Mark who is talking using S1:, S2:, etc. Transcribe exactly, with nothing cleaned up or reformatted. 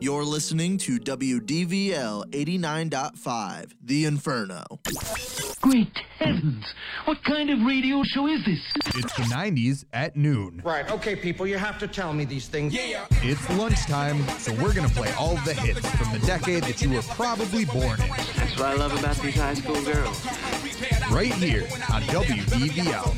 S1: You're listening to W D V L eighty-nine point five, The Inferno.
S2: Great heavens! What kind of radio show is this?
S3: It's the nineties at noon.
S4: Right, okay, people, you have to tell me these things.
S5: Yeah.
S3: It's lunchtime, so we're going to play all the hits from the decade that you were probably born in.
S6: That's what I love about these high school girls.
S3: Right here on W D V L.